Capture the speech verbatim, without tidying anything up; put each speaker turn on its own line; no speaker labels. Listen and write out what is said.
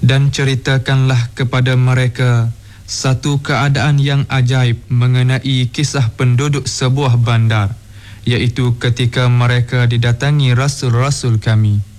Dan ceritakanlah kepada mereka satu keadaan yang ajaib mengenai kisah penduduk sebuah bandar, iaitu ketika mereka didatangi rasul-rasul kami.